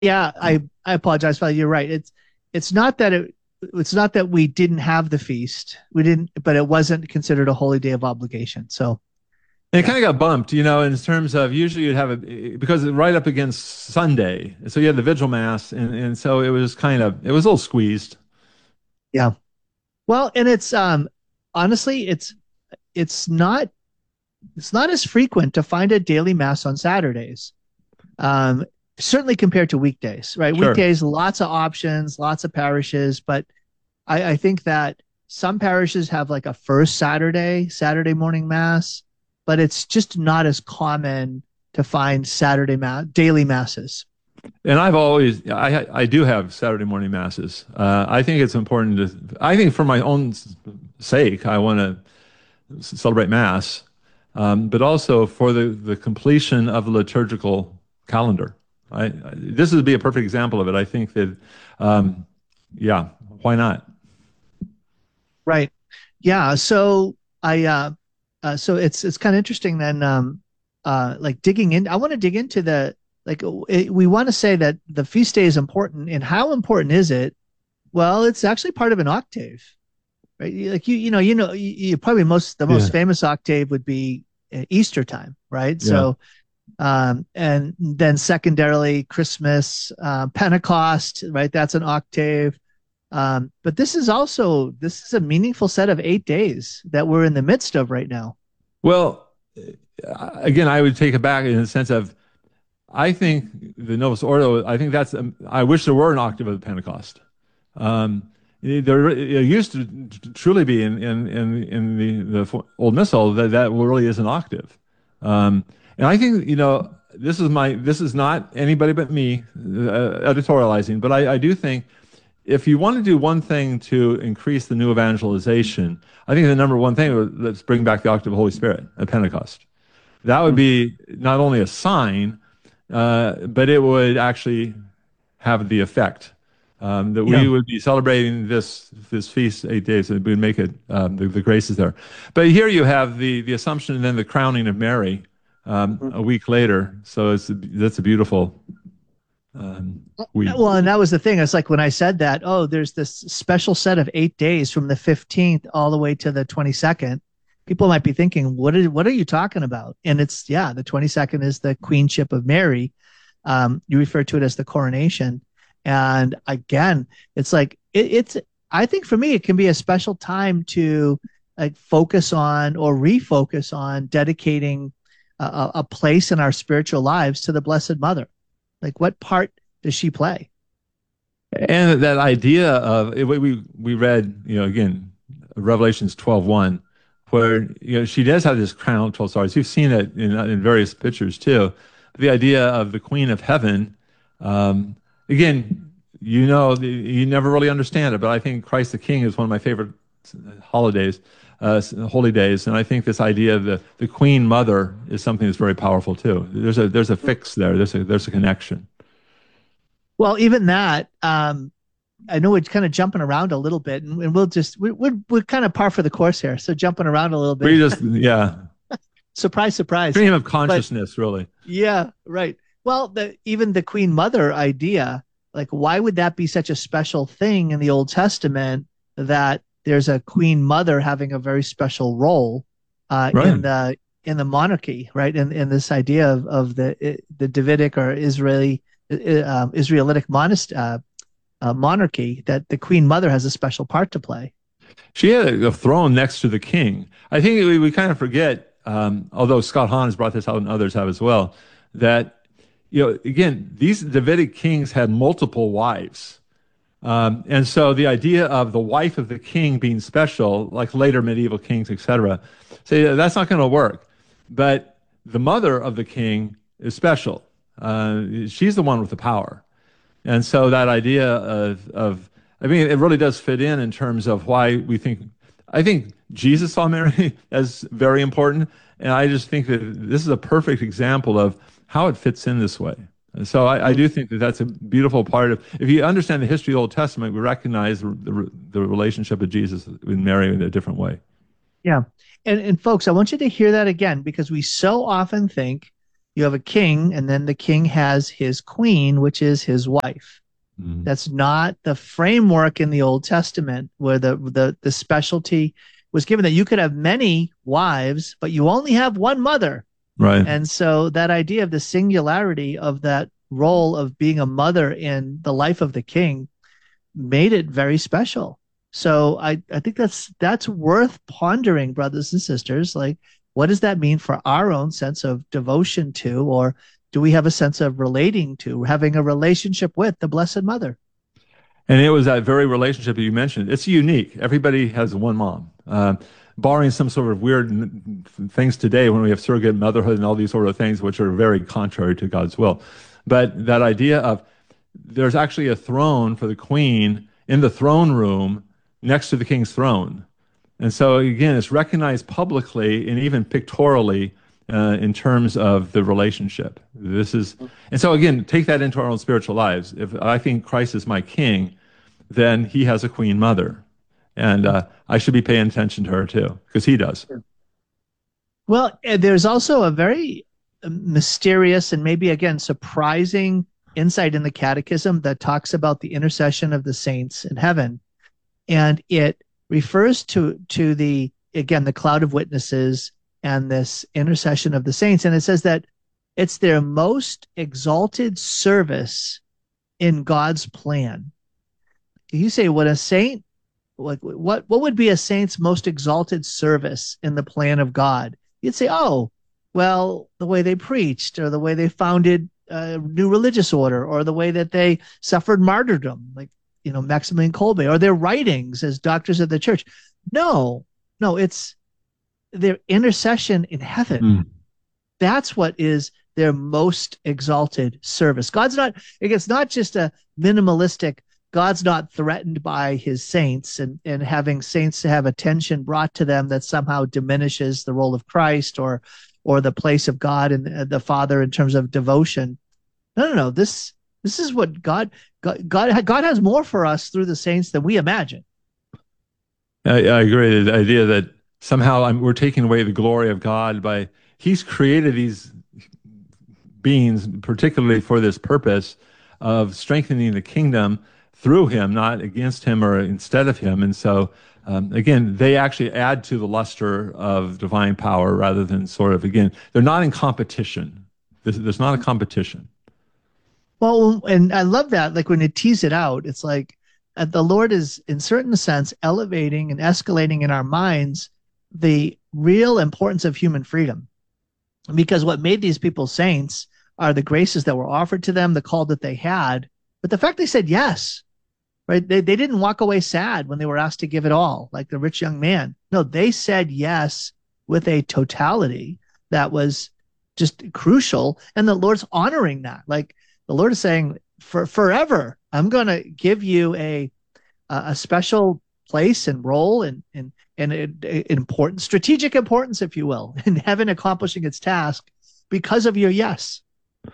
Yeah, I apologize, Father. You're right. It's not that it's not that we didn't have the feast. We didn't, but it wasn't considered a holy day of obligation. So And it yeah, kind of got bumped, in terms of usually you'd have it because it's right up against Sunday. So you had the vigil mass, and so it was a little squeezed. yeah. Well, and it's honestly, it's not it's not as frequent to find a daily mass on Saturdays. Um, Certainly compared to weekdays, right? Sure. Weekdays, lots of options, lots of parishes, but I think that some parishes have like a first Saturday morning mass, but it's just not as common to find daily masses. And I do have Saturday morning masses. I think it's important I think for my own sake, I want to celebrate Mass, but also for the completion of the liturgical calendar. This would be a perfect example of it. I think that, um, yeah, why not? Right. Yeah. So it's kind of interesting then, like digging in. I want to dig into we want to say that the feast day is important, and how important is it? Well, it's actually part of an octave, right? Like you probably the most Yeah. famous octave would be Easter time, right? Yeah. So, and then secondarily Christmas, Pentecost, right? That's an octave. But this is a meaningful set of 8 days that we're in the midst of right now. Well, again, I would take it back in the sense of I think the Novus Ordo. I think I wish there were an octave of the Pentecost. Um, there it used to truly be in the old missal that really is an octave. And I think, this is not anybody but me editorializing, but I do think if you want to do one thing to increase the new evangelization, I think the number one thing let's bring back the octave of the Holy Spirit at Pentecost. That would be not only a sign, but it would actually have the effect that Yeah. we would be celebrating this feast 8 days, and we'd make it the graces there. But here you have the Assumption and then the crowning of Mary a week later. So that's a beautiful week. Well, and that was the thing. It's like when I said that, oh, there's this special set of 8 days from the 15th all the way to the 22nd. People might be thinking, what are you talking about? And it's, yeah, the 22nd is the queenship of Mary. You refer to it as the coronation. And again, it's like, I think for me, it can be a special time to like focus on or refocus on dedicating a place in our spiritual lives to the Blessed Mother. Like, what part does she play? And that idea of we read, again, Revelations 12:1, where she does have this crown of 12 stars. You've seen it in various pictures too. The idea of the Queen of Heaven, again, you never really understand it, but I think Christ the King is one of my favorite holidays, holy days, and I think this idea of the Queen Mother is something that's very powerful too. There's a fix there. There's a connection. Well, even that, I know we're kind of jumping around a little bit, and we're kind of par for the course here. So jumping around a little bit, We just, yeah, surprise, surprise. stream of But consciousness, really. yeah, right. Well, even the Queen Mother idea, like, why would that be such a special thing in the Old Testament that there's a Queen Mother having a very special role Right. in the monarchy, right? In this idea of the Davidic or Israelitic monarchy, that the Queen Mother has a special part to play. She had a throne next to the king. I think we kind of forget, although Scott Hahn has brought this out and others have as well, that, again, these Davidic kings had multiple wives. And so the idea of the wife of the king being special, like later medieval kings, etc., say that's not going to work. But the mother of the king is special. She's the one with the power. And so that idea I mean, it really does fit in terms of why I think Jesus saw Mary as very important. And I just think that this is a perfect example of how it fits in this way. And so I do think that that's a beautiful part of, if you understand the history of the Old Testament, we recognize the relationship of Jesus with Mary in a different way. Yeah. And folks, I want you to hear that again because we so often think You have a king, and then the king has his queen, which is his wife. Mm. That's not the framework in the Old Testament where the specialty was given that you could have many wives, but you only have one mother. Right. And so that idea of the singularity of that role of being a mother in the life of the king made it very special. So I think that's worth pondering, brothers and sisters. Like, what does that mean for our own sense of devotion to, or do we have a sense of relating to, having a relationship with the Blessed Mother? And it was that very relationship that you mentioned. It's unique. Everybody has one mom. Barring some sort of weird things today when we have surrogate motherhood and all these sort of things, which are very contrary to God's will. But that idea of there's actually a throne for the queen in the throne room next to the king's throne. And so, again, it's recognized publicly and even pictorially in terms of the relationship. And so again, take that into our own spiritual lives. If I think Christ is my king, then he has a queen mother. And I should be paying attention to her too, because he does. Well, there's also a very mysterious and maybe again surprising insight in the Catechism that talks about the intercession of the saints in heaven, and it refers to the again the cloud of witnesses and this intercession of the saints, and it says that it's their most exalted service in God's plan. You say what a saint like what would be a saint's most exalted service in the plan of God? You'd say, oh, well, the way they preached, or the way they founded a new religious order, or the way that they suffered martyrdom, like Maximilian Kolbe, or their writings as doctors of the church. No, no, it's their intercession in heaven. Mm. That's what is their most exalted service. It's not just a minimalistic, God's not threatened by his saints and having saints to have attention brought to them that somehow diminishes the role of Christ or the place of God and the Father in terms of devotion. No. This is what God has more for us through the saints than we imagine. I agree. The idea that somehow we're taking away the glory of God by he's created these beings particularly for this purpose of strengthening the kingdom through him, not against him or instead of him. And so, again, they actually add to the luster of divine power rather than sort of, again, they're not in competition. There's not a competition. Well, and I love that. Like when you tease it out, it's like the Lord is, in certain sense, elevating and escalating in our minds the real importance of human freedom. Because what made these people saints are the graces that were offered to them, the call that they had, but the fact they said yes. Right? They didn't walk away sad when they were asked to give it all, like the rich young man. No, they said yes with a totality that was just crucial. And the Lord's honoring that. Like the Lord is saying, for forever, I'm going to give you a special place and role and important strategic importance, if you will, in heaven accomplishing its task because of your yes.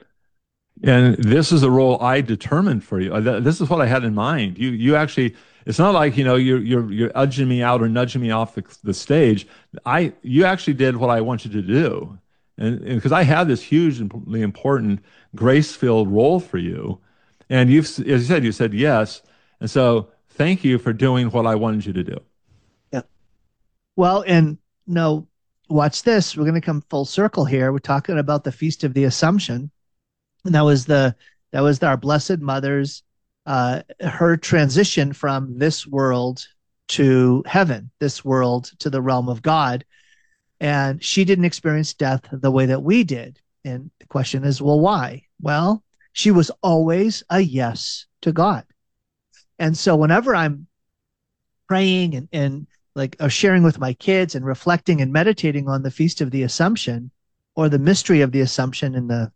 And this is the role I determined for you. This is what I had in mind. You actually, it's not like, you're edging me out or nudging me off the stage. You actually did what I want you to do. And because I had this hugely important grace-filled role for you. And as you said yes. And so thank you for doing what I wanted you to do. Yeah. Well, and no, watch this. We're going to come full circle here. We're talking about the Feast of the Assumption. And that was our Blessed Mother's her transition from this world to heaven, this world to the realm of God. And she didn't experience death the way that we did. And the question is, well, why? Well, she was always a yes to God. And so whenever I'm praying and like sharing with my kids and reflecting and meditating on the Feast of the Assumption or the mystery of the Assumption in the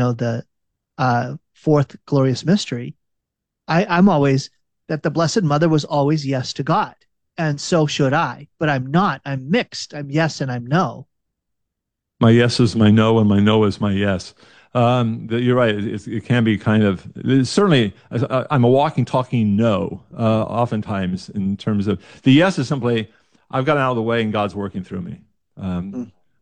fourth glorious mystery, I'm always that the Blessed Mother was always yes to God. And so should I, but I'm not. I'm mixed. I'm yes and I'm no. My yes is my no, and my no is my yes. You're right. It can be kind of certainly. I'm a walking, talking no. Oftentimes, in terms of the yes is simply I've gotten out of the way and God's working through me.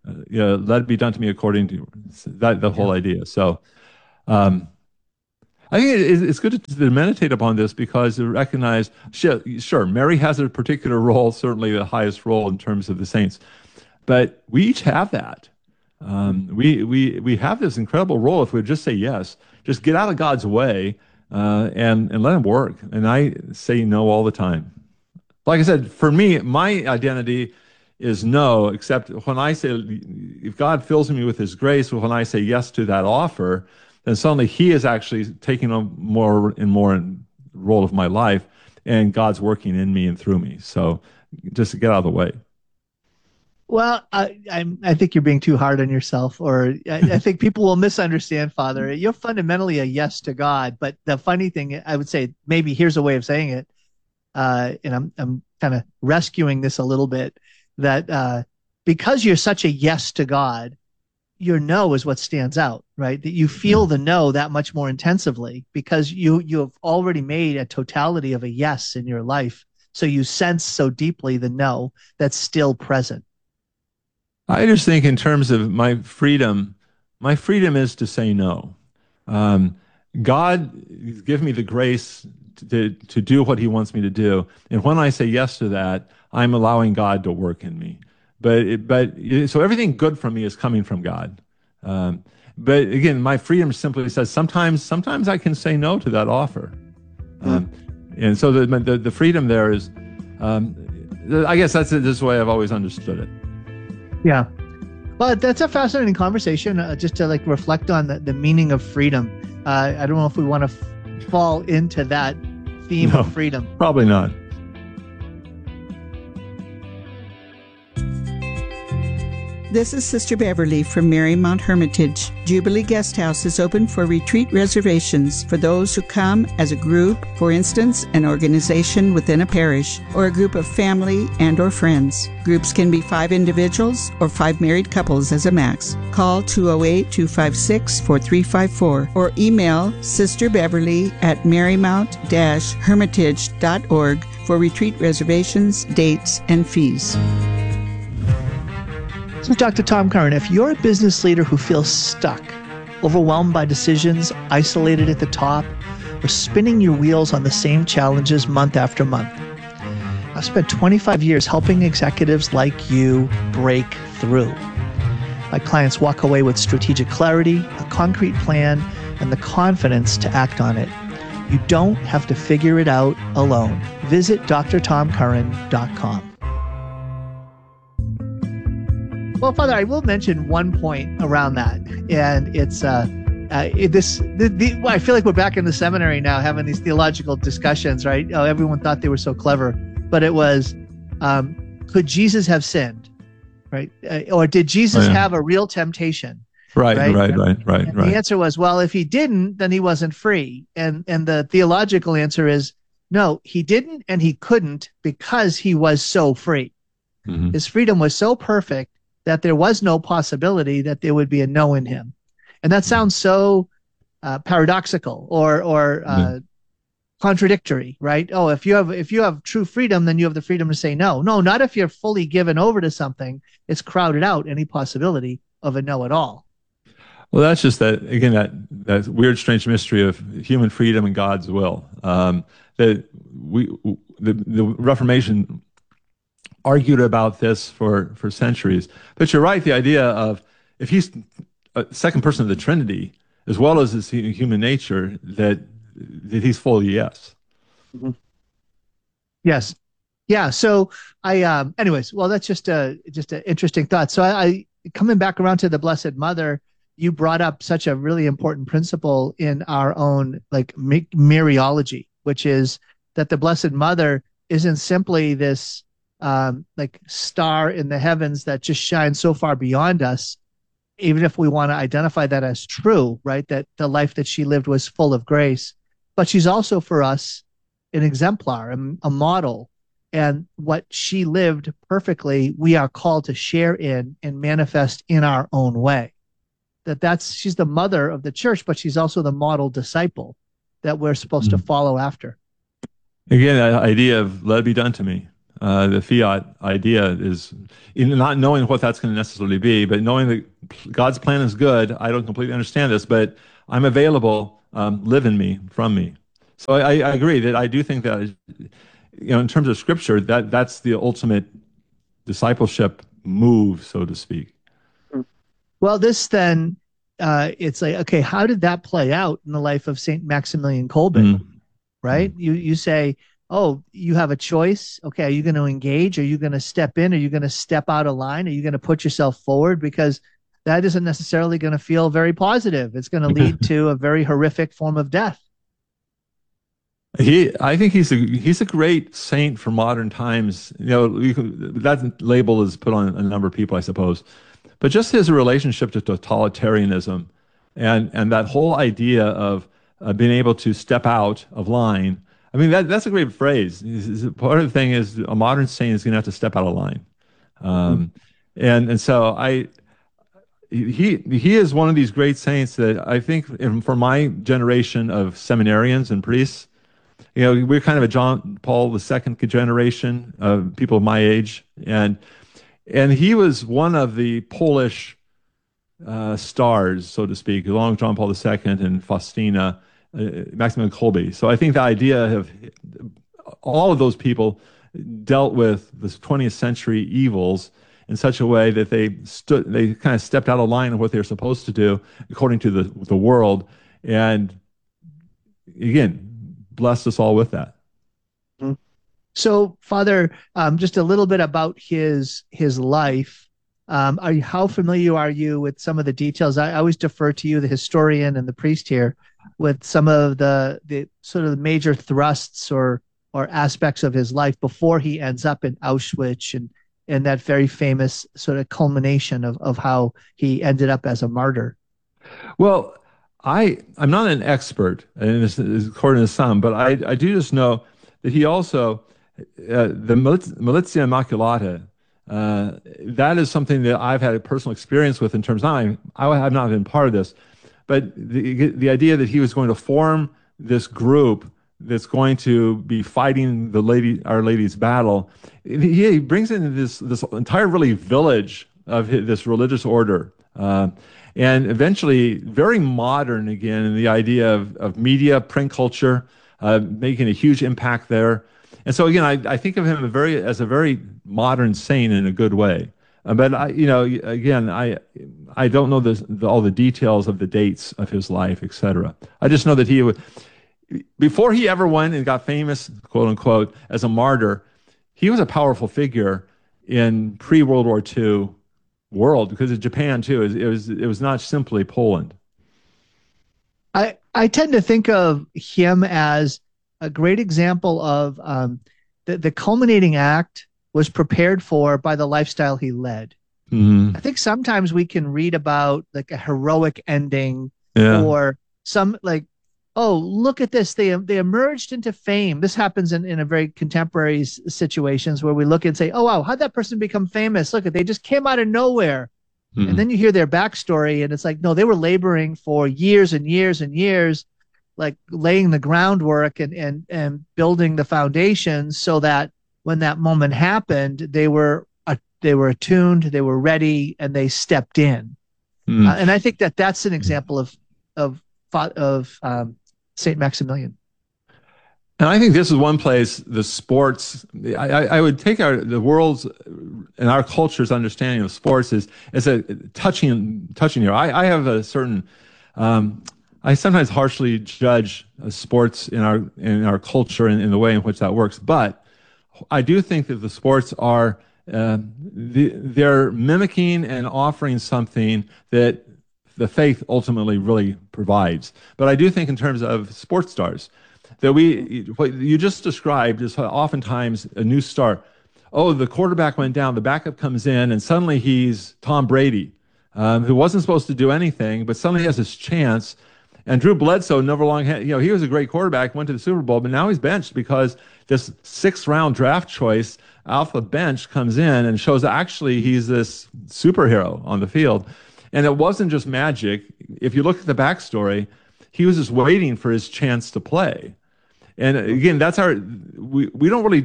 let it be done to me according to that, the whole idea. So, um, I think it's good to meditate upon this because to recognize, sure, Mary has a particular role, certainly the highest role in terms of the saints, but we each have that. We have this incredible role if we just say yes, just get out of God's way and let Him work. And I say no all the time. Like I said, for me, my identity is no, except when I say, if God fills me with His grace, when I say yes to that offer, then suddenly He is actually taking on more and more role of my life, and God's working in me and through me. So just to get out of the way. Well, I think you're being too hard on yourself, or I think people will misunderstand, Father. You're fundamentally a yes to God, but the funny thing, I would say, maybe here's a way of saying it, and I'm kind of rescuing this a little bit, that because you're such a yes to God, your no is what stands out, right? That you feel the no that much more intensively because you have already made a totality of a yes in your life, so you sense so deeply the no that's still present. I just think in terms of my freedom is to say no. Um, God give me the grace to do what He wants me to do, and when I say yes to that, I'm allowing God to work in me. So everything good from me is coming from God. Um, but again, my freedom simply says sometimes I can say no to that offer, um, and so the freedom there is. I guess that's this way I've always understood it. Yeah. Well, that's a fascinating conversation, just to like reflect on the meaning of freedom. I don't know if we want to fall into that theme of freedom. Probably not. This is Sister Beverly from Marymount Hermitage. Jubilee Guest House is open for retreat reservations for those who come as a group, for instance, an organization within a parish, or a group of family and or friends. Groups can be 5 individuals or 5 married couples as a max. Call 208-256-4354 or email Sister Beverly at marymount-hermitage.org for retreat reservations, dates, and fees. So, Dr. Tom Curran, if you're a business leader who feels stuck, overwhelmed by decisions, isolated at the top, or spinning your wheels on the same challenges month after month, I've spent 25 years helping executives like you break through. My clients walk away with strategic clarity, a concrete plan, and the confidence to act on it. You don't have to figure it out alone. Visit drtomcurran.com. Well, Father, I will mention one point around that, and it's I feel like we're back in the seminary now, having these theological discussions, right? Oh, everyone thought they were so clever, but it was, could Jesus have sinned, right? Or did Jesus have a real temptation? Right. The answer was, well, if he didn't, then he wasn't free, and the theological answer is no, he didn't, and he couldn't because he was so free. Mm-hmm. His freedom was so perfect that there was no possibility that there would be a no in him. And that sounds so paradoxical or contradictory, right? Oh, if you have true freedom, then you have the freedom to say no. No, not if you're fully given over to something. It's crowded out any possibility of a no at all. Well, that's just that weird, strange mystery of human freedom and God's will. The Reformation argued about this for centuries. But you're right, the idea of if he's a second person of the Trinity, as well as his human nature, that he's fully yes. Mm-hmm. Yes. Yeah. So anyways, well, that's just an interesting thought. So I coming back around to the Blessed Mother, you brought up such a really important principle in our own like Mariology, which is that the Blessed Mother isn't simply this like star in the heavens that just shines so far beyond us, even if we want to identify that as true, right? That the life that she lived was full of grace, but she's also for us an exemplar, a model, and what she lived perfectly, we are called to share in and manifest in our own way. She's the mother of the church, but she's also the model disciple that we're supposed to follow after. Again, that idea of let it be done to me. The fiat idea is in not knowing what that's going to necessarily be, but knowing that God's plan is good. I don't completely understand this, but I'm available. Live in me, from me. So I agree that I do think that, in terms of Scripture, that's the ultimate discipleship move, so to speak. Well, this then, it's like, okay, how did that play out in the life of Saint Maximilian Kolbe? Right? You say, oh, you have a choice. Okay, are you going to engage? Are you going to step in? Are you going to step out of line? Are you going to put yourself forward? Because that isn't necessarily going to feel very positive. It's going to lead to a very horrific form of death. I think he's a great saint for modern times. That label is put on a number of people, I suppose. But just his relationship to totalitarianism and that whole idea of being able to step out of line. I mean, that's a great phrase. Part of the thing is a modern saint is going to have to step out of line. And so he is one of these great saints that I think for my generation of seminarians and priests, we're kind of a John Paul II generation of people of my age. And he was one of the Polish stars, so to speak, along with John Paul II and Faustina, Maximilian Kolbe. So I think the idea of all of those people dealt with the 20th century evils in such a way that they kind of stepped out of line of what they're supposed to do according to the world, and again, blessed us all with that. So, Father, just a little bit about his life. How familiar are you with some of the details? I always defer to you, the historian and the priest here, with some of the sort of the major thrusts or aspects of his life before he ends up in Auschwitz and that very famous sort of culmination of how he ended up as a martyr. Well, I'm not an expert in this, according to some, but I do just know that he also, the Militia Immaculata, that is something that I've had a personal experience with in terms of, I have not been part of this, but the idea that he was going to form this group that's going to be fighting Our Lady's battle, he brings in this entire really village of this religious order. And eventually very modern again in the idea of media, print culture, making a huge impact there. And so again, I think of him as a very modern saint in a good way. But I don't know all the details of the dates of his life, etc. I just know that he would, before he ever went and got famous, quote unquote, as a martyr, he was a powerful figure in pre-World War II world, because of Japan too. It was not simply Poland. I tend to think of him as a great example of the culminating act was prepared for by the lifestyle he led. I think sometimes we can read about like a heroic ending or some like, oh, look at this. They emerged into fame. This happens in a very contemporary situations where we look and say, oh, wow, how'd that person become famous? Look, they just came out of nowhere. And then you hear their backstory and it's like, no, they were laboring for years and years and years, like laying the groundwork and building the foundations so that when that moment happened, they were attuned, they were ready, and they stepped in. And I think that's an example of Saint Maximilian. And I think this is one place the sports. I would take the world's and our culture's understanding of sports as a touching here. I have a certain. I sometimes harshly judge sports in our culture and in the way in which that works, but I do think that the sports are they're mimicking and offering something that the faith ultimately really provides. But I do think in terms of sports stars, that what you just described is oftentimes a new star. Oh, the quarterback went down, the backup comes in, and suddenly he's Tom Brady, who wasn't supposed to do anything, but suddenly he has this chance. And Drew Bledsoe never long had, he was a great quarterback, went to the Super Bowl, but now he's benched because this 6th-round draft choice off the bench comes in and shows that actually he's this superhero on the field. And it wasn't just magic. If you look at the backstory, he was just waiting for his chance to play. And again, we don't really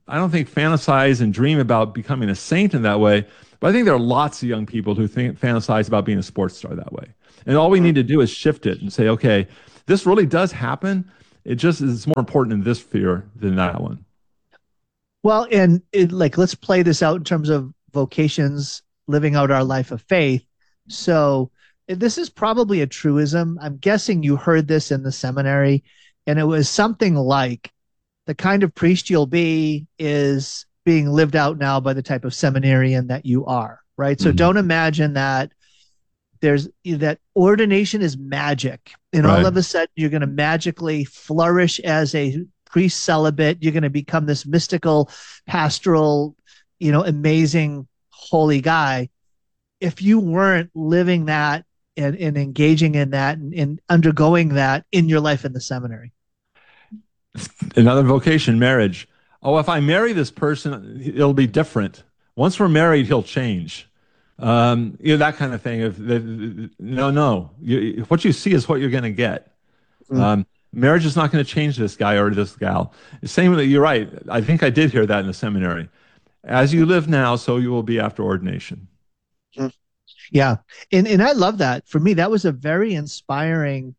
I don't think fantasize and dream about becoming a saint in that way, but I think there are lots of young people who think fantasize about being a sports star that way. And all we need to do is shift it and say, okay, this really does happen. It just is more important in this sphere than that one. Well, and like, let's play this out in terms of vocations, living out our life of faith. So this is probably a truism. I'm guessing you heard this in the seminary, and it was something like, the kind of priest you'll be is being lived out now by the type of seminarian that you are, right? So don't imagine that there's that ordination is magic, and all of a sudden you're going to magically flourish as a priest celibate. You're going to become this mystical, pastoral, amazing, holy guy. If you weren't living that and engaging in that and undergoing that in your life in the seminary. Another vocation, marriage. Oh, if I marry this person, it'll be different. Once we're married, he'll change. That kind of thing. No. What you see is what you're going to get. Marriage is not going to change this guy or this gal. Same, you're right. I think I did hear that in the seminary. As you live now, so you will be after ordination. Yeah. And I love that. For me, that was a very inspiring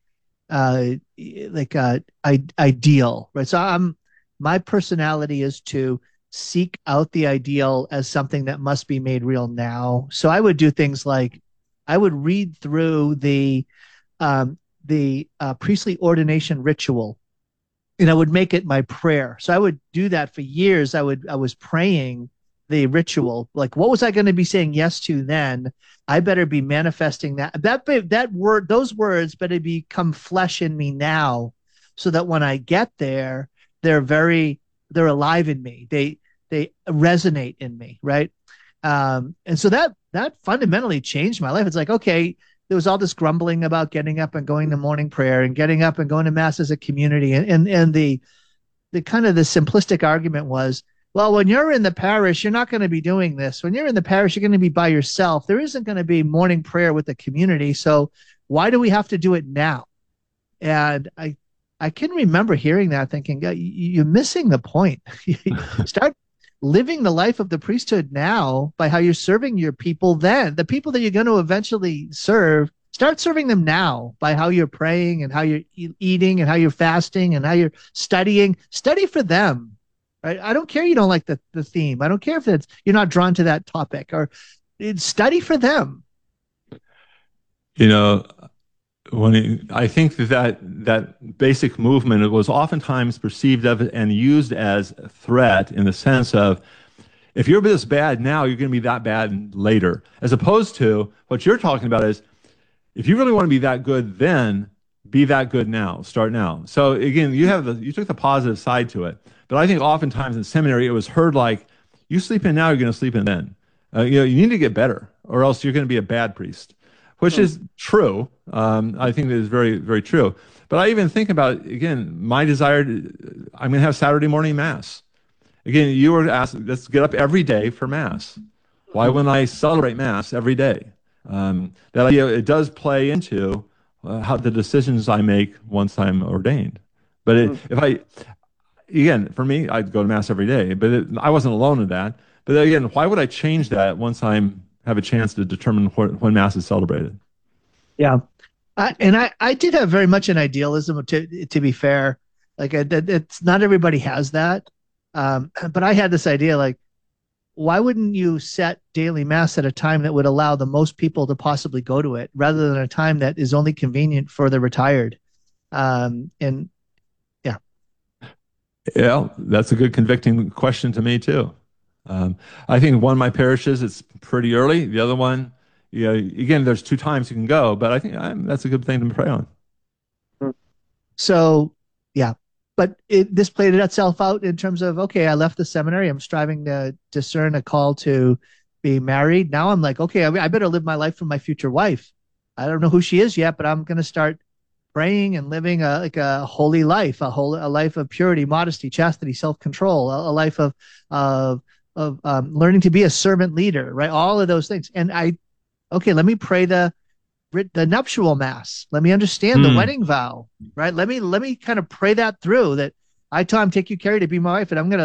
ideal, right? So my personality is to seek out the ideal as something that must be made real now. So I would do things like I would read through the priestly ordination ritual, and I would make it my prayer. So I would do that for years. I was praying the ritual, like, what was I going to be saying yes to then? I better be manifesting that word, those words better become flesh in me now, so that when I get there, they're alive in me. They resonate in me, right? And so that fundamentally changed my life. It's like, okay, there was all this grumbling about getting up and going to morning prayer and getting up and going to mass as a community, and the kind of the simplistic argument was, well, when you're in the parish, you're not going to be doing this. When you're in the parish, you're going to be by yourself. There isn't going to be morning prayer with the community. So why do we have to do it now? And I can remember hearing that, thinking, you're missing the point. Start living the life of the priesthood now by how you're serving your people then. The people that you're going to eventually serve, start serving them now by how you're praying and how you're eating and how you're fasting and how you're studying. Study for them. Right? I don't care you don't like the theme. I don't care if you're not drawn to that topic, or study for them. I think that basic movement was oftentimes perceived of and used as a threat, in the sense of, if you're this bad now, you're going to be that bad later. As opposed to what you're talking about is, if you really want to be that good, then be that good now. Start now. So again, you took the positive side to it. But I think oftentimes in seminary, it was heard like, you sleep in now, you're going to sleep in then. You need to get better, or else you're going to be a bad priest, which is true. I think that is very, very true. But I even think about, again, my desire, I'm going to have Saturday morning Mass. Again, you were asked, let's get up every day for Mass. Why wouldn't I celebrate Mass every day? That idea, it does play into how the decisions I make once I'm ordained. But again, for me, I'd go to Mass every day, but I wasn't alone in that. But again, why would I change that once I have a chance to determine when Mass is celebrated? Yeah. I did have very much an idealism, to be fair. Like, it's not everybody has that. But I had this idea, like, why wouldn't you set daily Mass at a time that would allow the most people to possibly go to it, rather than a time that is only convenient for the retired? Yeah, that's a good convicting question to me too. I think one of my parishes, it's pretty early. The other one, again, there's 2 times you can go, but I think that's a good thing to pray on. So, yeah, but this played itself out in terms of, okay, I left the seminary. I'm striving to discern a call to be married. Now I'm like, okay, I better live my life for my future wife. I don't know who she is yet, but I'm going to start praying and living a holy life, a life of purity, modesty, chastity, self-control, a life of learning to be a servant leader, right? All of those things. And let me pray the nuptial Mass. Let me understand the wedding vow, right? Let me kind of pray that through, that I, Tom, take you, Carrie, to be my wife, and I'm going to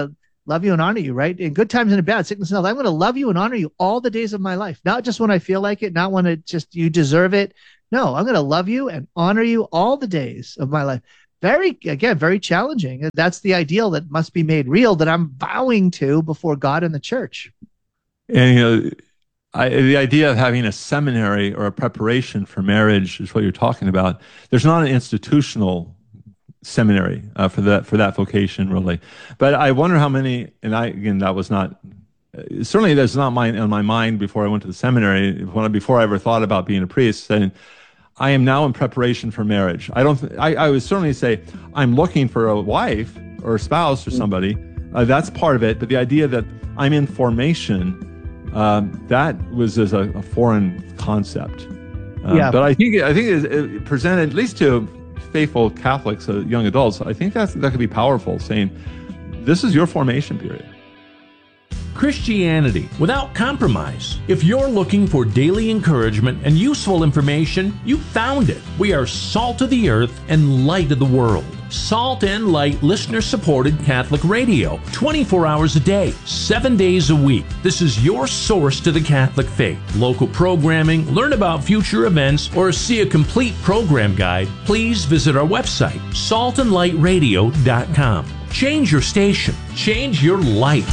love you and honor you, right? In good times and in bad, sickness and health. I'm going to love you and honor you all the days of my life, not just when I feel like it, not when it just, you deserve it. No, I'm going to love you and honor you all the days of my life. Very challenging. That's the ideal that must be made real, that I'm vowing to before God and the church. And, the idea of having a seminary or a preparation for marriage is what you're talking about. There's not an institutional seminary for that vocation, really. But I wonder how many, and that was not, certainly that's not on my mind before I went to the seminary, before I ever thought about being a priest, and I am now in preparation for marriage. I would certainly say I'm looking for a wife or a spouse or somebody. That's part of it. But the idea that I'm in formation, that was as a foreign concept. But I think it presented, at least to faithful Catholics, young adults, I think that could be powerful, saying, this is your formation period. Christianity without compromise. If you're looking for daily encouragement and useful information, you found it. We are salt of the earth and light of the world. Salt and Light listener-supported Catholic radio, 24 hours a day, 7 days a week. This is your source to the Catholic faith. Local programming, learn about future events, or see a complete program guide, please visit our website, saltandlightradio.com. Change your station. Change your life.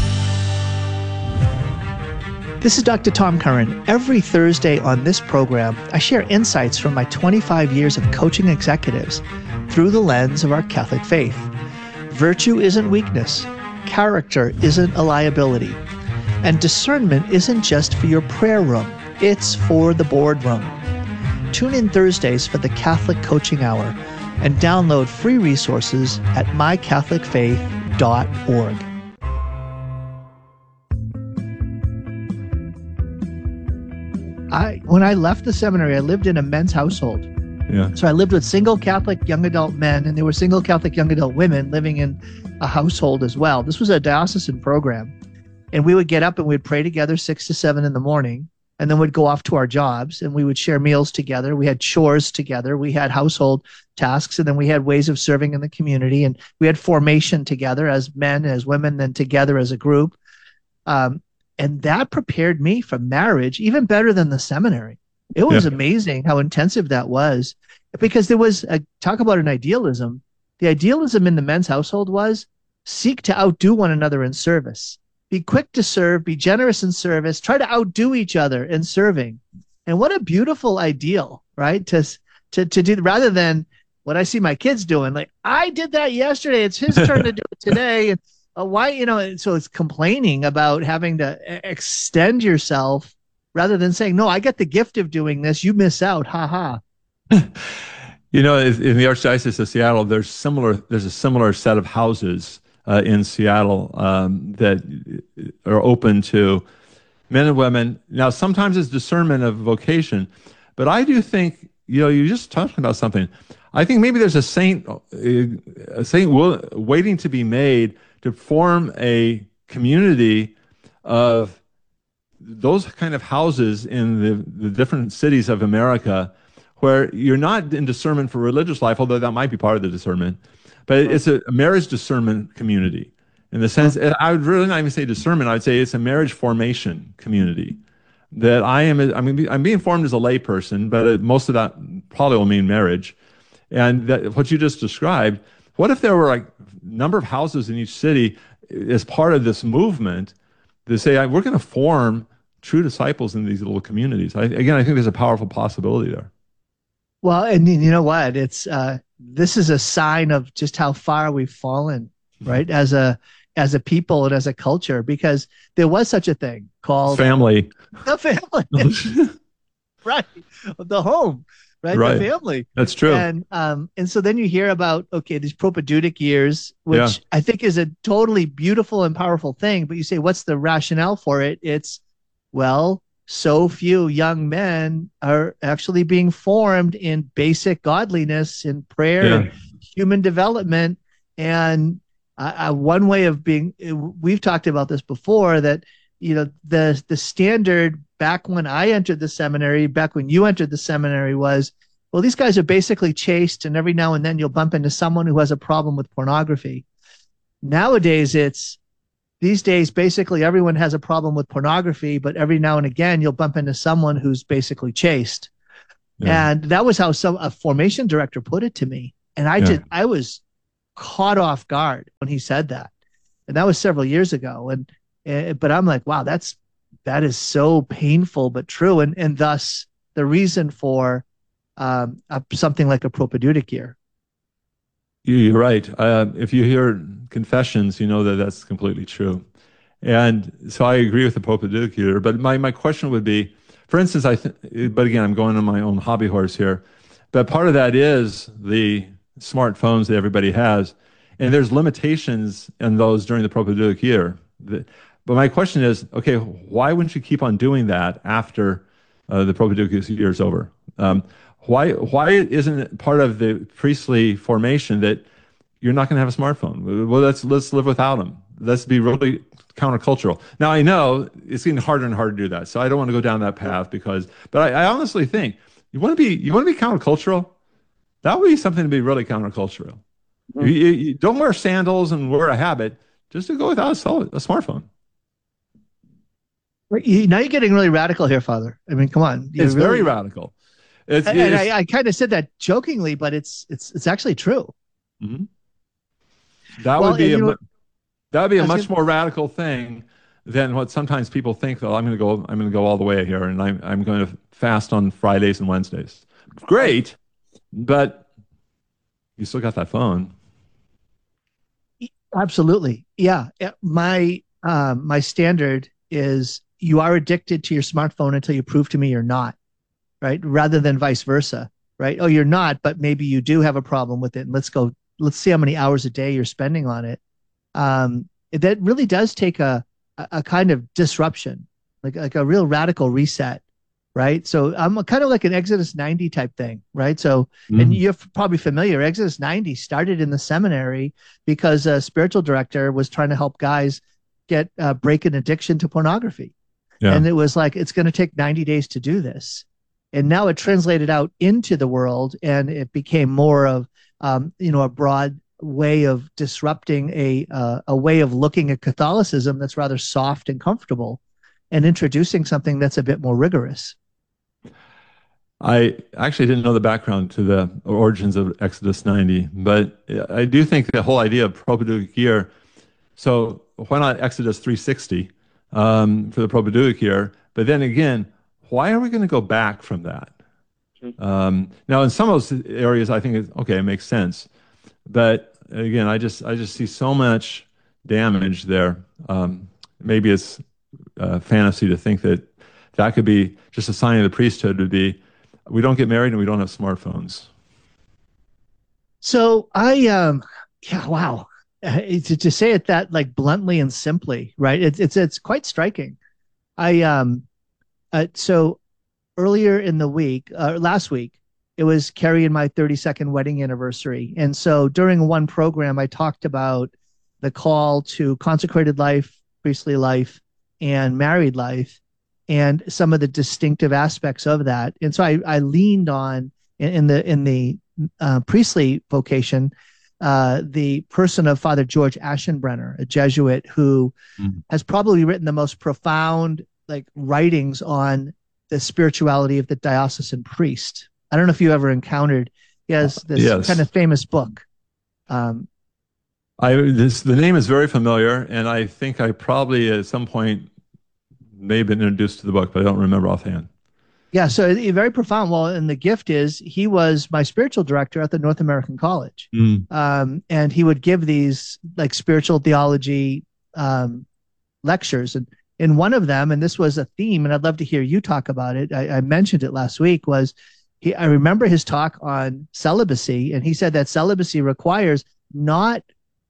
This is Dr. Tom Curran. Every Thursday on this program, I share insights from my 25 years of coaching executives through the lens of our Catholic faith. Virtue isn't weakness. Character isn't a liability. And discernment isn't just for your prayer room. It's for the boardroom. Tune in Thursdays for the Catholic Coaching Hour and download free resources at mycatholicfaith.org. When I left the seminary, I lived in a men's household. Yeah. So I lived with single Catholic young adult men, and there were single Catholic young adult women living in a household as well. This was a diocesan program. And we would get up and we'd pray together 6 to 7 in the morning, and then we'd go off to our jobs and we would share meals together. We had chores together. We had household tasks, and then we had ways of serving in the community, and we had formation together as men, as women, then together as a group. And that prepared me for marriage even better than the seminary. It was amazing how intensive that was, because there was talk about an idealism. The idealism in the men's household was seek to outdo one another in service. Be quick to serve, be generous in service, try to outdo each other in serving. And what a beautiful ideal, right? To do, rather than what I see my kids doing, like, I did that yesterday, it's his turn to do it today. And why, so it's complaining about having to extend yourself rather than saying, no, I get the gift of doing this. You miss out. Ha ha. In the Archdiocese of Seattle, there's a similar set of houses in Seattle that are open to men and women. Now, sometimes it's discernment of vocation, but I do think, you're just talking about something. I think maybe there's a saint waiting to be made to form a community of those kind of houses in the different cities of America, where you're not in discernment for religious life, although that might be part of the discernment, but it's a marriage discernment community. In the sense, I would really not even say discernment, I would say it's a marriage formation community. That I'm being formed as a lay person, but most of that probably will mean marriage. And that, what you just described, what if there were like number of houses in each city as part of this movement to say, we're going to form true disciples in these little communities? I think there's a powerful possibility there. Well, and you know what? It's this is a sign of just how far we've fallen, right? As a people and as a culture, because there was such a thing called family. The family. Right. The home. Right. The family. That's true. And so then you hear about, these propedeutic years, which I think is a totally beautiful and powerful thing. But you say, what's the rationale for it? It's, well, so few young men are actually being formed in basic godliness, in prayer, human development. And one way of being, we've talked about this before, that, the standard back when I entered the seminary, back when you entered the seminary, was, well, these guys are basically chaste, and every now and then you'll bump into someone who has a problem with pornography. Nowadays, it's, these days, basically everyone has a problem with pornography, but every now and again, you'll bump into someone who's basically chaste. Yeah. And that was how a formation director put it to me. And I was caught off guard when he said that. And that was several years ago. But I'm like, wow, that is so painful, but true. And thus the reason for something like a propedeutic year. You're right. If you hear confessions, you know that that's completely true. And so I agree with the propedeutic year. But my question would be, for instance, but again, I'm going on my own hobby horse here. But part of that is the smartphones that everybody has. And there's limitations in those during the propedeutic year. But my question is, okay, why wouldn't you keep on doing that after the propedeutic year is over? Why isn't it part of the priestly formation that you're not going to have a smartphone? Well, let's live without them. Let's be really countercultural. Now I know it's getting harder and harder to do that, so I don't want to go down that path but I honestly think you want to be countercultural. That would be something to be really countercultural. Mm-hmm. You don't wear sandals and wear a habit just to go without a smartphone. Now you're getting really radical here, Father. I mean, come on. It's really very radical. I kind of said that jokingly, but it's actually true. Mm-hmm. That would be a much more radical thing than what sometimes people think. Oh, I'm going to go all the way here, and I'm going to fast on Fridays and Wednesdays. Great, but you still got that phone. Absolutely, yeah. My standard is you are addicted to your smartphone until you prove to me you're not. Right? Rather than vice versa, right? Oh, you're not, but maybe you do have a problem with it. And let's see how many hours a day you're spending on it. That really does take a kind of disruption, like a real radical reset, right? So I'm kind of like an Exodus 90 type thing, right? So, and you're probably familiar, Exodus 90 started in the seminary because a spiritual director was trying to help guys break an addiction to pornography. Yeah. And it was like, it's going to take 90 days to do this. And now it translated out into the world, and it became more of, a broad way of disrupting a way of looking at Catholicism that's rather soft and comfortable, and introducing something that's a bit more rigorous. I actually didn't know the background to the origins of Exodus 90, but I do think the whole idea of propedeutic year. So why not Exodus 360 for the propedeutic year? But then again, why are we going to go back from that? Now, in some of those areas, I think it makes sense. But again, I just see so much damage there. Maybe it's fantasy to think that could be just a sign of the priesthood. Would be we don't get married and we don't have smartphones. So wow. To say it that like bluntly and simply, right? It's quite striking. So earlier in the week, last week, it was Carrie and my 32nd wedding anniversary. And so during one program, I talked about the call to consecrated life, priestly life, and married life, and some of the distinctive aspects of that. And so I leaned on in the priestly vocation, the person of Father George Aschenbrenner, a Jesuit who has probably written the most profound writings on the spirituality of the diocesan priest. I don't know if you ever encountered. He has this kind of famous book. The name is very familiar, and I think I probably at some point may have been introduced to the book, but I don't remember offhand. Yeah, so very profound. Well, and the gift is he was my spiritual director at the North American College, and he would give these spiritual theology lectures, and in one of them, and this was a theme, and I'd love to hear you talk about it. I mentioned it last week. I remember his talk on celibacy, and he said that celibacy requires not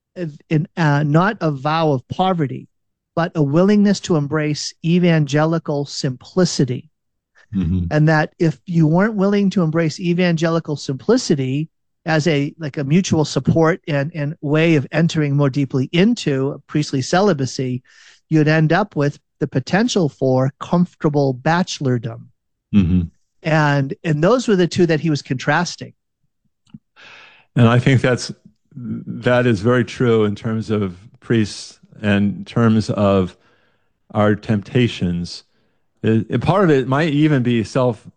a vow of poverty, but a willingness to embrace evangelical simplicity. Mm-hmm. And that if you weren't willing to embrace evangelical simplicity as a mutual support and way of entering more deeply into priestly celibacy, you'd end up with the potential for comfortable bachelordom. Mm-hmm. And those were the two that he was contrasting. And I think that is very true in terms of priests in terms of our temptations. Part of it might even be self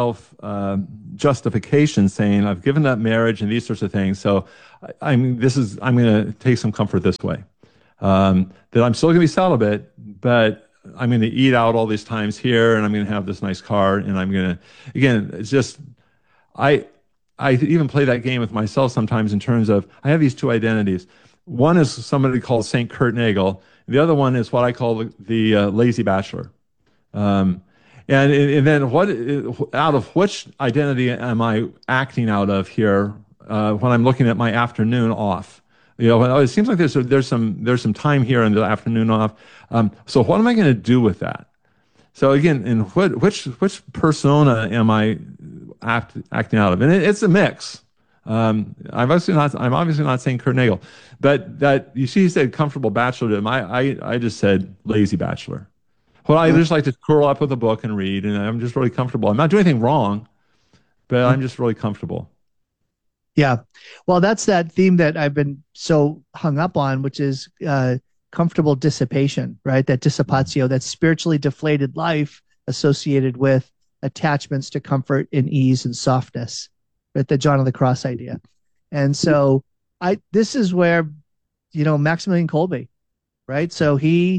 justification, saying I've given up marriage and these sorts of things, so I'm going to take some comfort this way, that I'm still going to be celibate, but I'm going to eat out all these times here, and I'm going to have this nice car, and I'm going to, again, it's just I even play that game with myself sometimes in terms of I have these two identities. One is somebody called Saint Kurt Nagel. The other one is what I call the lazy bachelor. And then what out of which identity am I acting out of here when I'm looking at my afternoon off? You know, it seems like there's some time here in the afternoon off. So what am I going to do with that? So again, in which persona am I acting out of? And it's a mix. I'm obviously not saying Kurt Nagel, but that you see, he said comfortable bachelordom. I just said lazy bachelor. Well, I just like to curl up with a book and read, and I'm just really comfortable. I'm not doing anything wrong, but I'm just really comfortable. Yeah. Well, that's that theme that I've been so hung up on, which is comfortable dissipation, right? That dissipatio, that spiritually deflated life associated with attachments to comfort and ease and softness, right? The John of the Cross idea. And so this is where, Maximilian Kolbe, right? So he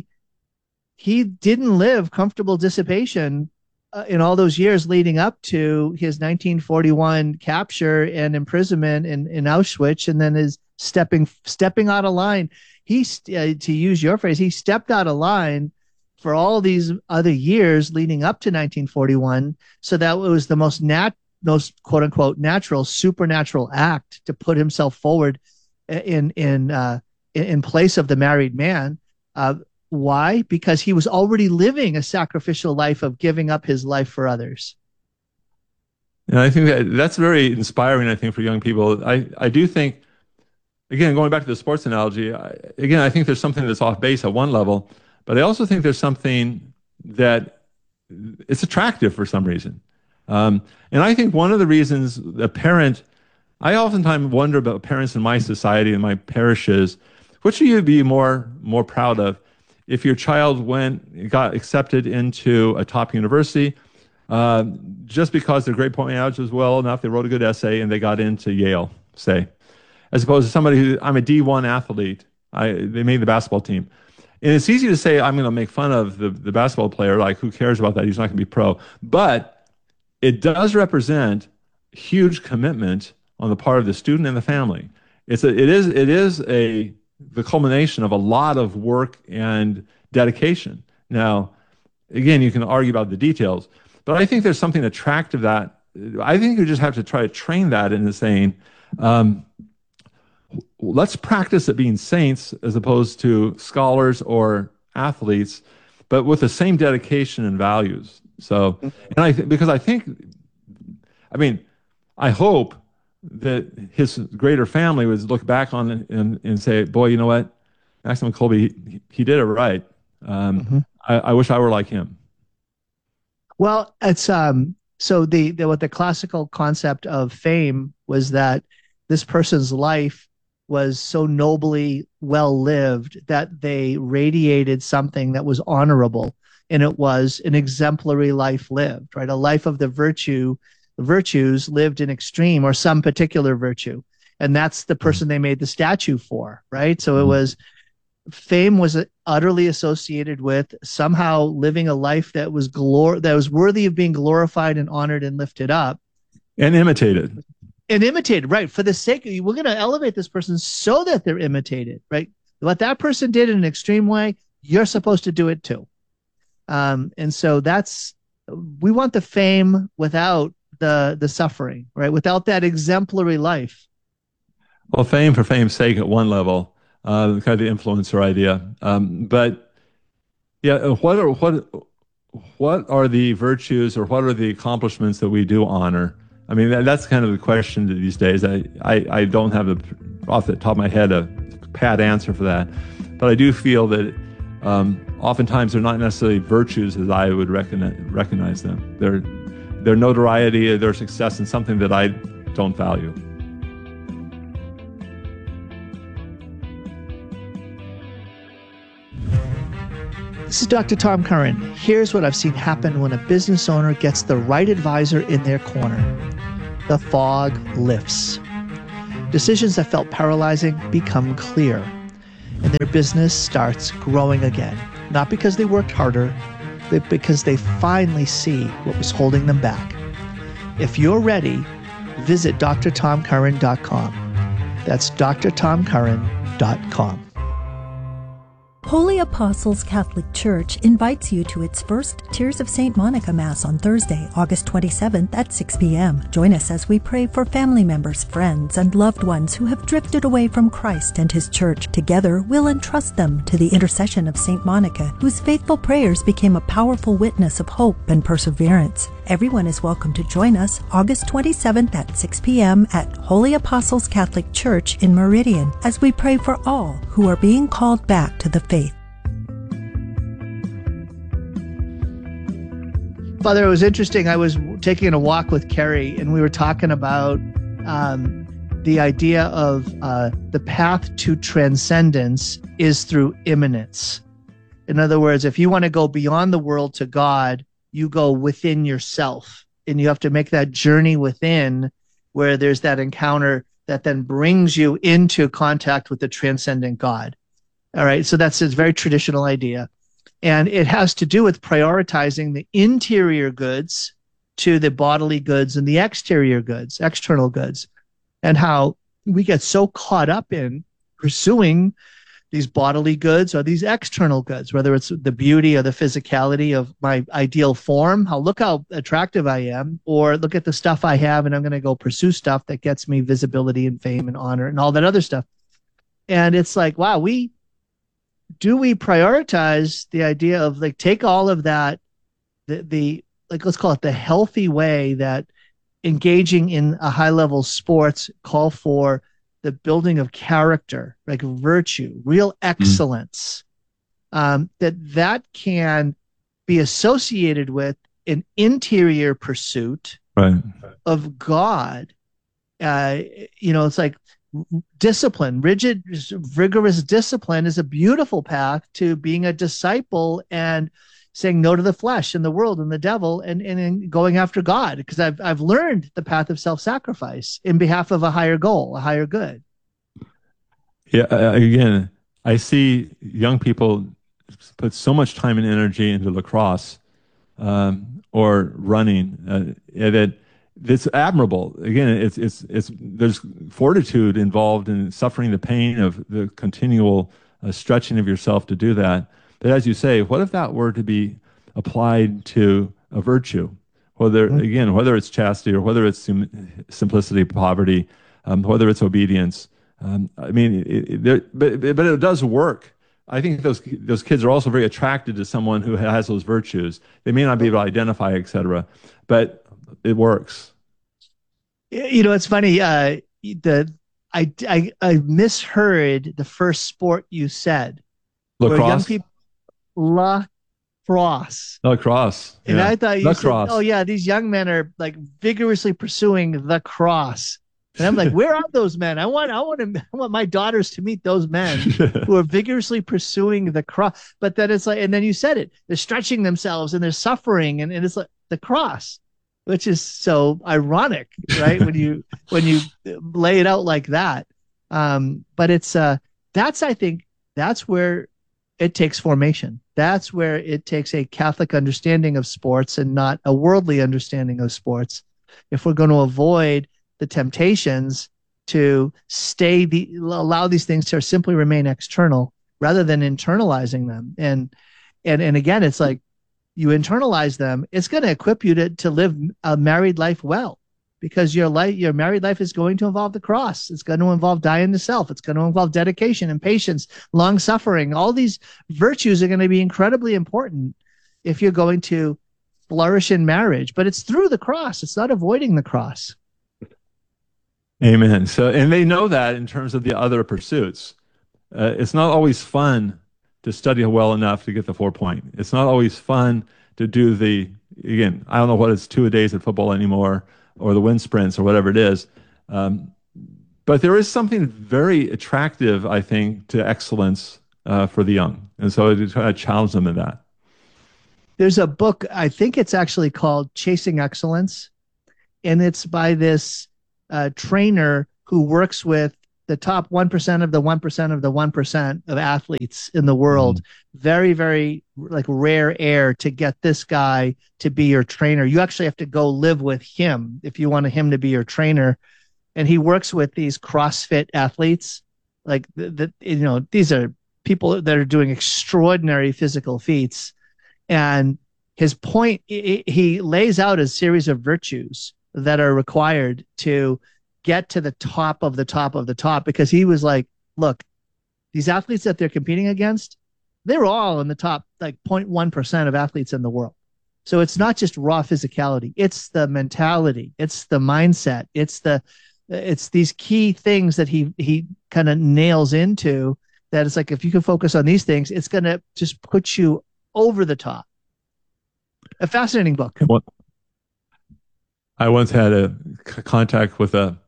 didn't live comfortable dissipation in all those years leading up to his 1941 capture and imprisonment in Auschwitz, and then his stepping out of line. To use your phrase, he stepped out of line for all these other years leading up to 1941. So that was the most quote unquote natural, supernatural act to put himself forward in place of the married man. Why? Because he was already living a sacrificial life of giving up his life for others. And I think that's very inspiring, I think, for young people. I do think, again, going back to the sports analogy, I think there's something that's off base at one level, but I also think there's something that it's attractive for some reason. And I think one of the reasons I oftentimes wonder about parents in my society and my parishes, which should you be more proud of? If your child got accepted into a top university, just because their grade point average was well enough, they wrote a good essay and they got into Yale, say, as opposed to somebody I'm a D1 athlete, they made the basketball team. And it's easy to say, I'm going to make fun of the basketball player, like who cares about that? He's not going to be pro. But it does represent huge commitment on the part of the student and the family. It is the culmination of a lot of work and dedication. Now, again, you can argue about the details, but I think there's something attractive that I think you just have to try to train that into saying, let's practice at being saints as opposed to scholars or athletes, but with the same dedication and values. So, I hope that his greater family would look back on it and say, boy, you know what? Maximilian Kolbe, he did it right. I wish I were like him. Well, it's so what the classical concept of fame was that this person's life was so nobly well lived that they radiated something that was honorable, and it was an exemplary life lived, right? A life of the virtues lived in extreme, or some particular virtue, and that's the person they made the statue for, right? So fame was utterly associated with somehow living a life that was worthy of being glorified and honored and lifted up and imitated. Right? For the sake of, we're going to elevate this person so that they're imitated, right? What that person did in an extreme way, you're supposed to do it too. And so we want the fame without the suffering, right? Without that exemplary life. Well, fame for fame's sake at one level, kind of the influencer idea. But yeah, what are the virtues or what are the accomplishments that we do honor? I mean, that's kind of the question these days. I don't have off the top of my head a pat answer for that, but I do feel that oftentimes they're not necessarily virtues as I would recognize them. Their notoriety, their success in something that I don't value. This is Dr. Tom Curran. Here's what I've seen happen when a business owner gets the right advisor in their corner. The fog lifts. Decisions that felt paralyzing become clear, and their business starts growing again. Not because they worked harder, but because they finally see what was holding them back. If you're ready, visit drtomcurran.com. That's drtomcurran.com. Holy Apostles Catholic Church invites you to its first Tears of St. Monica Mass on Thursday, August 27th at 6 p.m. Join us as we pray for family members, friends, and loved ones who have drifted away from Christ and His Church. Together, we'll entrust them to the intercession of St. Monica, whose faithful prayers became a powerful witness of hope and perseverance. Everyone is welcome to join us August 27th at 6 p.m. at Holy Apostles Catholic Church in Meridian as we pray for all who are being called back to the faith. Father, it was interesting. I was taking a walk with Carrie, and we were talking about the idea of the path to transcendence is through immanence. In other words, if you want to go beyond the world to God, you go within yourself, and you have to make that journey within where there's that encounter that then brings you into contact with the transcendent God. All right. So that's a very traditional idea. And it has to do with prioritizing the interior goods to the bodily goods and the exterior goods, external goods, and how we get so caught up in pursuing these bodily goods or these external goods, whether it's the beauty or the physicality of my ideal form, look how attractive I am, or look at the stuff I have and I'm going to go pursue stuff that gets me visibility and fame and honor and all that other stuff. And it's like, wow, we prioritize the idea of like, take all of that, the like, let's call it the healthy way that engaging in a high level sports call for the building of character, like virtue, real excellence, that can be associated with an interior pursuit of God. It's like discipline, rigorous discipline is a beautiful path to being a disciple and saying no to the flesh and the world and the devil and going after God, because I've learned the path of self-sacrifice in behalf of a higher goal, a higher good. Yeah, again, I see young people put so much time and energy into lacrosse or running that it's admirable. Again, it's there's fortitude involved in suffering the pain of the continual stretching of yourself to do that. But as you say, what if that were to be applied to a virtue? Whether it's chastity or whether it's simplicity, poverty, whether it's obedience. But it does work. I think those kids are also very attracted to someone who has those virtues. They may not be able to identify, etc., but it works. It's funny. I misheard the first sport you said. Lacrosse. Where young people, lacrosse. Lacrosse. And yeah. I thought you lacrosse. said, oh yeah, these young men are like vigorously pursuing the cross. And I'm like, where are those men? I want my daughters to meet those men who are vigorously pursuing the cross. But then it's like, and then you said it, they're stretching themselves and they're suffering, and it's like the cross, which is so ironic, right? when you lay it out like that. But it's I think that's where it takes formation. That's where it takes a Catholic understanding of sports and not a worldly understanding of sports. If we're going to avoid the temptations to allow these things to simply remain external rather than internalizing them. And again, it's like you internalize them, it's going to equip you to live a married life well, because your married life is going to involve the cross. It's going to involve dying to self. It's going to involve dedication and patience, long suffering. All these virtues are going to be incredibly important if you're going to flourish in marriage, but it's through the cross. It's not avoiding the cross. Amen. So, and they know that in terms of the other pursuits. It's not always fun to study well enough to get the 4-point. It's not always fun to do again, I don't know what it's 2-a-days at football anymore, or the wind sprints or whatever it is. But there is something very attractive, I think, to excellence for the young. And so I try to challenge them in that. There's a book, I think it's actually called Chasing Excellence, and it's by this trainer who works with the top 1% of the 1% of the 1% of athletes in the world. Very, very like rare air to get this guy to be your trainer. You actually have to go live with him if you want him to be your trainer. And he works with these CrossFit athletes. Like these are people that are doing extraordinary physical feats. And his point, he lays out a series of virtues that are required to get to the top of the top of the top, because he was like, look, these athletes that they're competing against, they're all in the top like 0.1% of athletes in the world. So it's not just raw physicality, it's the mentality, it's the mindset, it's these key things that he kind of nails into, that it's like, if you can focus on these things, it's going to just put you over the top. A fascinating book. I once had a contact with an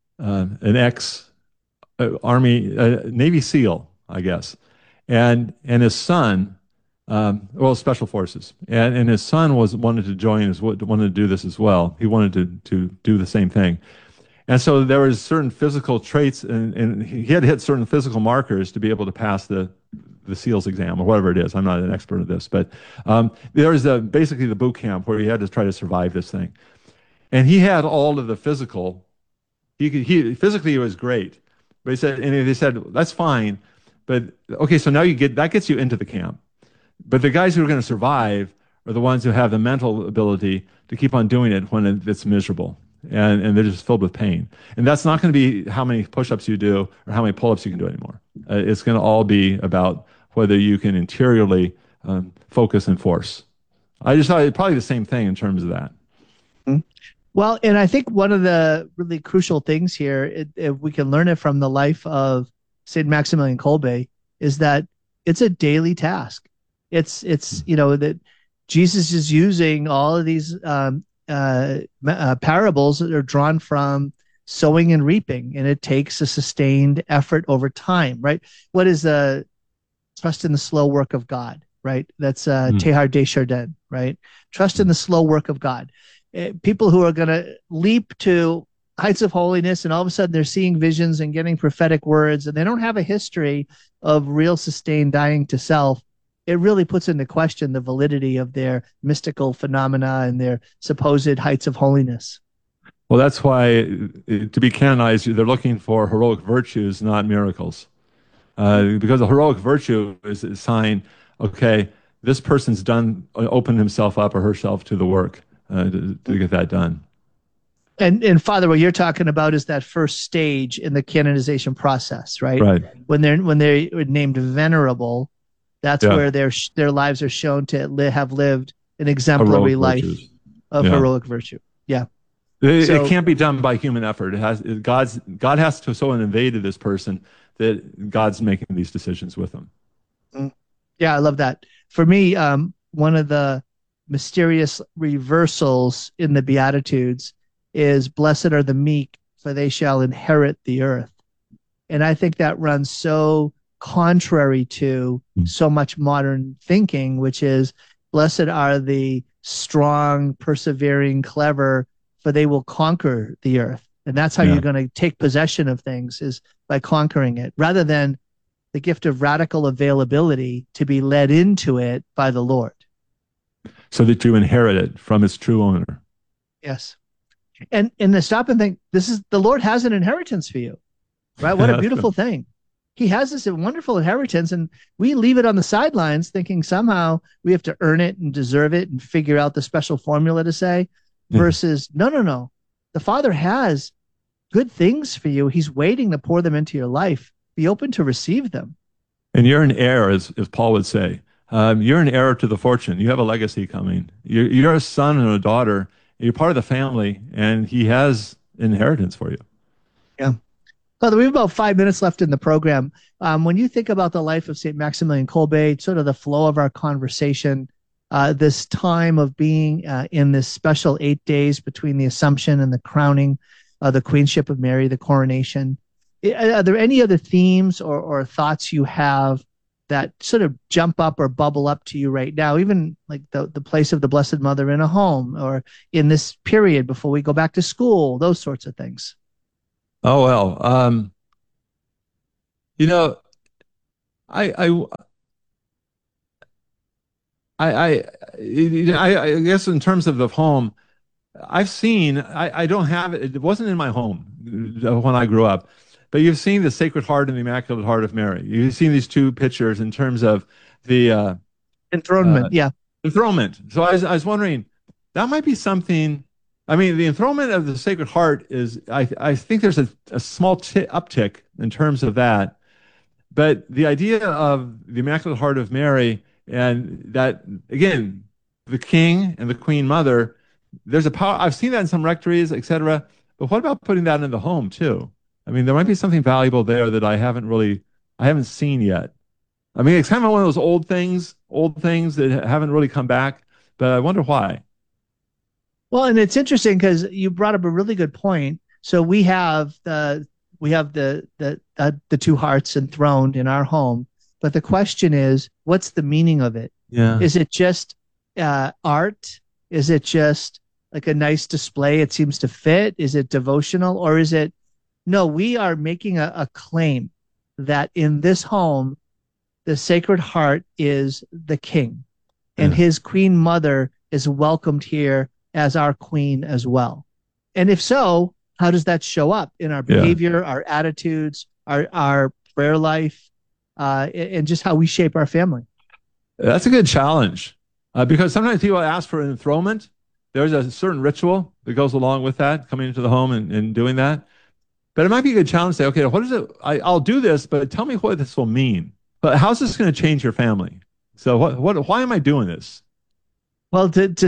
ex Army Navy SEAL, I guess, and his son, Special Forces, and his son wanted to do this as well. He wanted to do the same thing, and so there was certain physical traits, and he had to hit certain physical markers to be able to pass the SEALs exam or whatever it is. I'm not an expert at this, but there was basically the boot camp where he had to try to survive this thing. And he had all of the physical. Physically he was great, but they said that's fine, but okay, so now that gets you into the camp. But the guys who are going to survive are the ones who have the mental ability to keep on doing it when it's miserable and they're just filled with pain. And that's not going to be how many push-ups you do or how many pull-ups you can do anymore. It's going to all be about whether you can interiorly focus and force. I just thought it's probably the same thing in terms of that. Well, and I think one of the really crucial things here, if we can learn it from the life of St. Maximilian Kolbe, is that it's a daily task. It's that Jesus is using all of these parables that are drawn from sowing and reaping, and it takes a sustained effort over time, right? What is trust in the slow work of God, right? That's Teilhard de Chardin, right? Trust in the slow work of God. People who are going to leap to heights of holiness and all of a sudden they're seeing visions and getting prophetic words, and they don't have a history of real sustained dying to self, it really puts into question the validity of their mystical phenomena and their supposed heights of holiness. Well, that's why to be canonized, they're looking for heroic virtues, not miracles. Because a heroic virtue is a sign, okay, this person's opened himself up or herself to the work to get that done. And Father, what you're talking about is that first stage in the canonization process, right? Right. When they're named venerable, that's where their lives are shown to have lived an exemplary life of heroic virtue. Yeah. It can't be done by human effort. God has to so invaded this person that God's making these decisions with them. Yeah, I love that. For me, one of the mysterious reversals in the Beatitudes is blessed are the meek, for they shall inherit the earth. And I think that runs so contrary to so much modern thinking, which is blessed are the strong, persevering, clever, for they will conquer the earth. And that's how you're going to take possession of things, is by conquering it, rather than the gift of radical availability to be led into it by the Lord. So that you inherit it from its true owner. Yes. And to stop and think, the Lord has an inheritance for you, right? What a beautiful thing. He has this wonderful inheritance, and we leave it on the sidelines thinking somehow we have to earn it and deserve it and figure out the special formula to say, versus no. The Father has good things for you. He's waiting to pour them into your life. Be open to receive them. And you're an heir, as Paul would say. You're an heir to the fortune. You have a legacy coming. You're a son and a daughter. You're part of the family, and he has inheritance for you. Yeah. Father, we have about 5 minutes left in the program. When you think about the life of St. Maximilian Kolbe, sort of the flow of our conversation, this time of being in this special 8 days between the Assumption and the crowning, the Queenship of Mary, the coronation, are there any other themes or thoughts you have that sort of jump up or bubble up to you right now, even like the place of the Blessed Mother in a home or in this period before we go back to school, those sorts of things? Oh, well, you know, I guess in terms of the home, I've seen, I don't have it. It wasn't in my home when I grew up, but you've seen the Sacred Heart and the Immaculate Heart of Mary. You've seen these two pictures in terms of the enthronement. Yeah. Enthronement. So I was wondering, that might be something. I mean, the enthronement of the Sacred Heart is, I think there's a small uptick in terms of that. But the idea of the Immaculate Heart of Mary, and that, again, the King and the Queen Mother, there's a power. I've seen that in some rectories, etc. But what about putting that in the home too? I mean, there might be something valuable there that I haven't seen yet. I mean, it's kind of one of those old things that haven't really come back, but I wonder why. Well, and it's interesting because you brought up a really good point. So we have the two hearts enthroned in our home, but the question is, what's the meaning of it? Yeah. Is it just art? Is it just like a nice display? It seems to fit. Is it devotional, or is it? No, we are making a claim that in this home, the Sacred Heart is the King, and his Queen Mother is welcomed here as our Queen as well. And if so, how does that show up in our behavior, our attitudes, our prayer life, and just how we shape our family? That's a good challenge, because sometimes people ask for enthronement. There's a certain ritual that goes along with that, coming into the home and doing that. But it might be a good challenge to say, okay, what is it? I'll do this, but tell me what this will mean. But how's this going to change your family? So why am I doing this? Well, to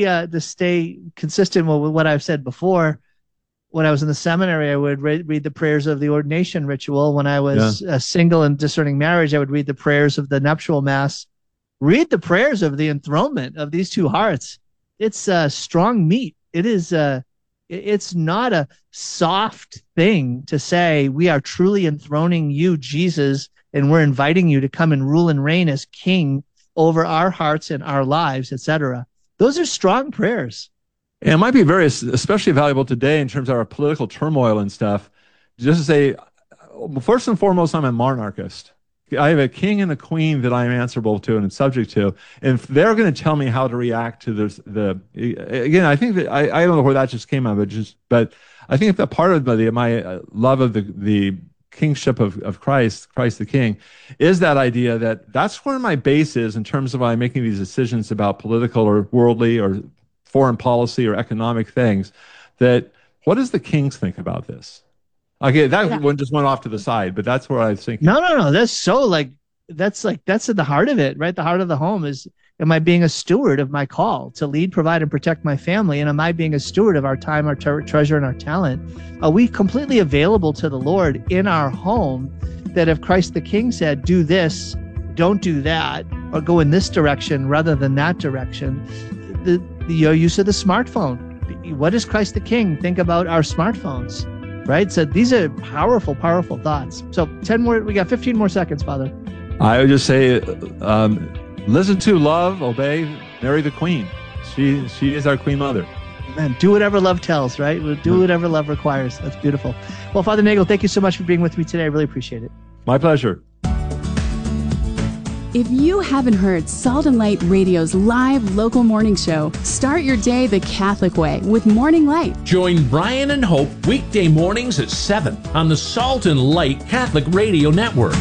stay consistent with what I've said before, when I was in the seminary, I would read the prayers of the ordination ritual. When I was single and discerning marriage, I would read the prayers of the nuptial mass. Read the prayers of the enthronement of these two hearts. It's strong meat. It is. It's not a soft thing to say we are truly enthroning you, Jesus, and we're inviting you to come and rule and reign as King over our hearts and our lives, etc. Those are strong prayers. And it might be especially valuable today in terms of our political turmoil and stuff. Just to say, first and foremost, I'm a monarchist. I have a king and a queen that I'm answerable to and subject to. And if they're going to tell me how to react to again, I think that I don't know where that just came out, but I think that part of my love of the kingship of Christ the King, is that idea that's where my base is in terms of my making these decisions about political or worldly or foreign policy or economic things. That what does the kings think about this? Okay, one just went off to the side, but that's where I was thinking. No. That's at the heart of it, right? The heart of the home is, am I being a steward of my call to lead, provide, and protect my family? And am I being a steward of our time, our treasure, and our talent? Are we completely available to the Lord in our home, that if Christ the King said, do this, don't do that, or go in this direction rather than that direction? The use of the smartphone. What does Christ the King think about our smartphones? Right? So these are powerful, powerful thoughts. So we got 15 more seconds, Father. I would just say, listen to, love, obey, Mary the Queen. She is our Queen Mother. Amen. Do whatever love tells, right? We'll do whatever love requires. That's beautiful. Well, Father Nagel, thank you so much for being with me today. I really appreciate it. My pleasure. If you haven't heard Salt and Light Radio's live local morning show, start your day the Catholic way with Morning Light. Join Brian and Hope weekday mornings at 7 on the Salt and Light Catholic Radio Network.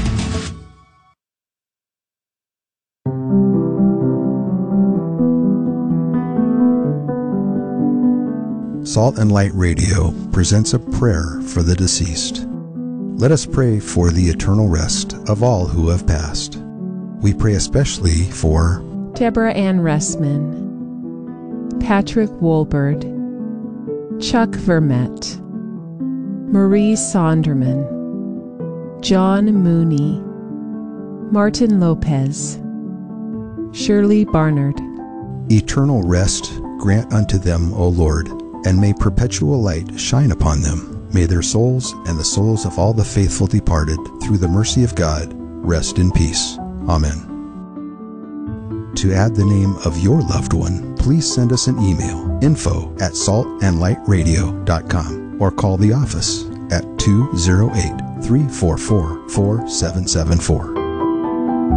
Salt and Light Radio presents a prayer for the deceased. Let us pray for the eternal rest of all who have passed. We pray especially for Deborah Ann Ressman, Patrick Wolbert, Chuck Vermette, Marie Sonderman, John Mooney, Martin Lopez, Shirley Barnard. Eternal rest grant unto them, O Lord, and may perpetual light shine upon them. May their souls and the souls of all the faithful departed, through the mercy of God, rest in peace. Amen. To add the name of your loved one, please send us an email, info@saltandlightradio.com, or call the office at 208-344-4774.